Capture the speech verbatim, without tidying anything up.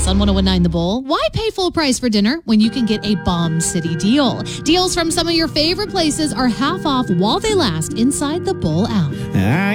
on one oh one nine The Bull. Why pay full price for dinner when you can get a Bomb City deal? Deals from some of your favorite places are half off while they last inside the Bull app. I